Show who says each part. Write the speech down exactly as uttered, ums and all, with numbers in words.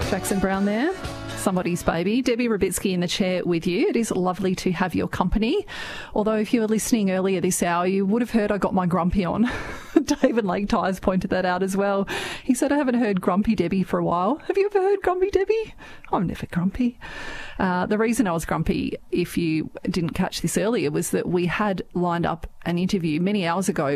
Speaker 1: Jackson Brown there. Somebody's baby. Debbie Rabitsky in the chair with you. It is lovely to have your company. Although if you were listening earlier this hour, you would have heard I got my grumpy on. David Lake Tyres pointed that out as well. He said, I haven't heard Grumpy Debbie for a while. Have you ever heard Grumpy Debbie? I'm never grumpy. Uh, the reason I was grumpy, if you didn't catch this earlier, was that we had lined up an interview many hours ago